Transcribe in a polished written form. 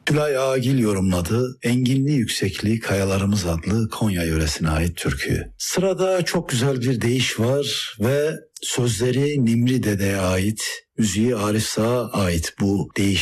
Tülay Ağagil yorumladı. Enginli Yüksekliği Kayalarımız adlı Konya yöresine ait türkü. Sırada çok güzel bir deyiş var ve sözleri Nimri Dede'ye ait, müziği Arif Sağ'a ait bu deyiş.